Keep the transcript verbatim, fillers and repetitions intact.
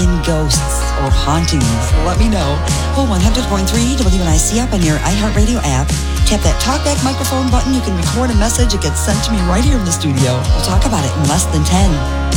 in ghosts or hauntings, let me know. Oh, one hundred point three W N I C up on your iHeartRadio app. Tap that talkback microphone button. You can record a message. It gets sent to me right here in the studio. We'll talk about it in less than ten.